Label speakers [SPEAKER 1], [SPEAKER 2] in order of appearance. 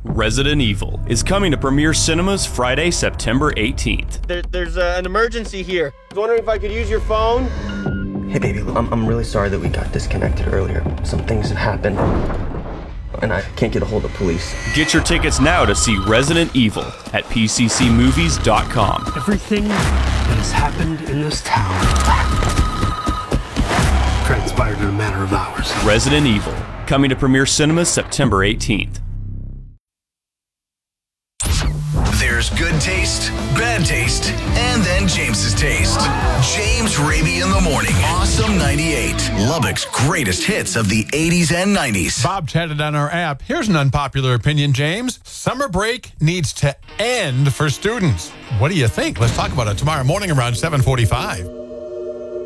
[SPEAKER 1] Resident Evil is coming to Premier Cinemas Friday, September 18th.
[SPEAKER 2] There's an emergency here. I was wondering if I could use your phone?
[SPEAKER 3] Hey, baby, I'm really sorry that we got disconnected earlier. Some things have happened, and I can't get a hold of police.
[SPEAKER 1] Get your tickets now to see Resident Evil at pccmovies.com.
[SPEAKER 4] Everything that has happened in this town transpired in a matter of hours.
[SPEAKER 1] Resident Evil, coming to Premier Cinemas September 18th.
[SPEAKER 5] There's good taste, bad taste, and then James's taste. James Raby in the morning. Awesome 98. Lubbock's greatest hits of the 80s and 90s.
[SPEAKER 6] Bob chatted on our app. Here's an unpopular opinion, James. Summer break needs to end for students. What do you think? Let's talk about it tomorrow morning around 7:45.